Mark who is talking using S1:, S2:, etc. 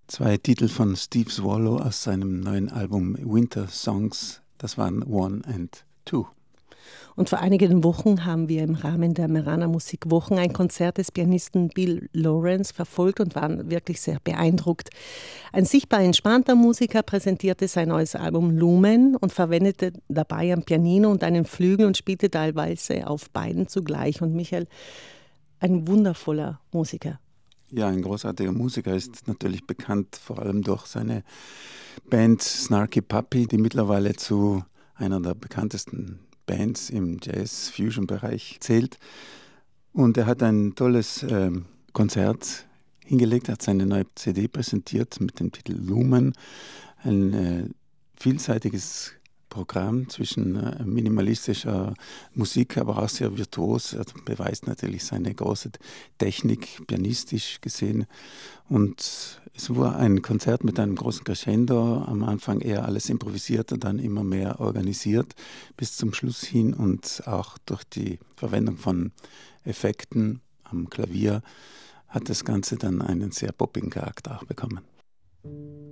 S1: Zwei Titel von Steve Swallow aus seinem neuen Album Winter Songs, das waren One and Two.
S2: Und vor einigen Wochen haben wir im Rahmen der Meraner Musikwochen ein Konzert des Pianisten Bill Lawrence verfolgt und waren wirklich sehr beeindruckt. Ein sichtbar entspannter Musiker präsentierte sein neues Album Lumen und verwendete dabei ein Pianino und einen Flügel und spielte teilweise auf beiden zugleich. Und Michael, ein wundervoller Musiker.
S1: Ja, ein großartiger Musiker, ist natürlich bekannt, vor allem durch seine Band Snarky Puppy, die mittlerweile zu einer der bekanntesten Bands im Jazz-Fusion-Bereich zählt. Und er hat ein tolles Konzert hingelegt, hat seine neue CD präsentiert mit dem Titel Lumen. Ein vielseitiges Programm zwischen minimalistischer Musik, aber auch sehr virtuos. Er beweist natürlich seine große Technik, pianistisch gesehen. Und es war ein Konzert mit einem großen Crescendo. Am Anfang eher alles improvisiert und dann immer mehr organisiert bis zum Schluss hin. Und auch durch die Verwendung von Effekten am Klavier hat das Ganze dann einen sehr poppigen Charakter auch bekommen.